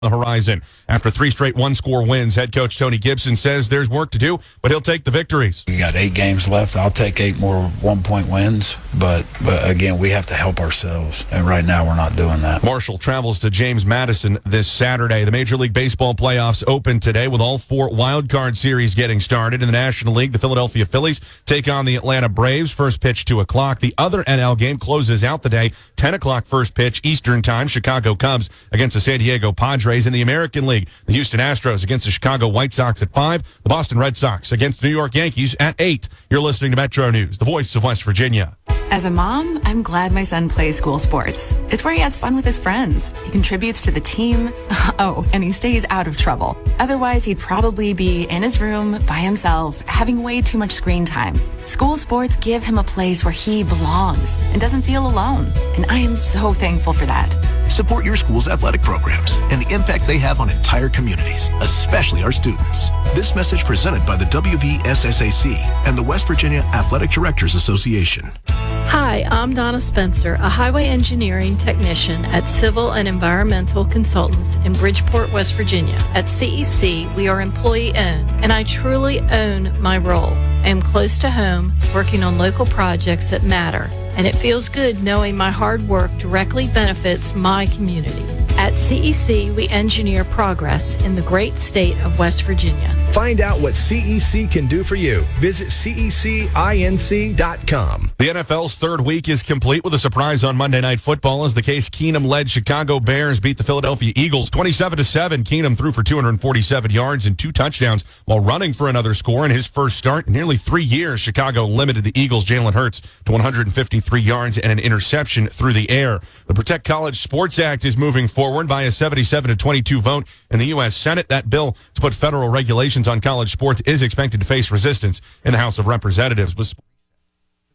the horizon. After 3 straight one-score wins, head coach Tony Gibson says there's work to do, but he'll take the victories. We got 8 games left. I'll take 8 more 1-point wins, but again, we have to help ourselves, and right now we're not doing that. Marshall travels to James Madison this Saturday. The Major League Baseball playoffs open today with all 4 wild card series getting started. In the National League, the Philadelphia Phillies take on the Atlanta Braves. First pitch 2 o'clock. The other NL game closes out the day, 10 o'clock first pitch Eastern time. Chicago Cubs against the San Diego Padres. In the American League, the Houston Astros against the Chicago White Sox at 5. The Boston Red Sox against the New York Yankees at 8. You're listening to Metro News, the voice of West Virginia. As a mom, I'm glad my son plays school sports. It's where he has fun with his friends. He contributes to the team. Oh, and he stays out of trouble. Otherwise, he'd probably be in his room by himself, having way too much screen time. School sports give him a place where he belongs and doesn't feel alone. And I am so thankful for that. Support your school's athletic programs and the impact they have on entire communities, especially our students. This message presented by the WVSSAC and the West Virginia Athletic Directors Association. Hi, I'm Donna Spencer, a highway engineering technician at Civil and Environmental Consultants in Bridgeport, West Virginia. At CEC, we are employee-owned, and I truly own my role. I am close to home, working on local projects that matter, and it feels good knowing my hard work directly benefits my community. At CEC, we engineer progress in the great state of West Virginia. Find out what CEC can do for you. Visit CECinc.com. The NFL's third week is complete with a surprise on Monday Night Football as the Case Keenum-led Chicago Bears beat the Philadelphia Eagles 27-7. Keenum threw for 247 yards and 2 touchdowns while running for another score in his first start in nearly 3 years. Chicago limited the Eagles' Jalen Hurts to 153 yards and an interception through the air. The Protect College Sports Act is moving forward by a 77-22 vote in the U.S. Senate. That bill to put federal regulations on college sports is expected to face resistance in the House of Representatives.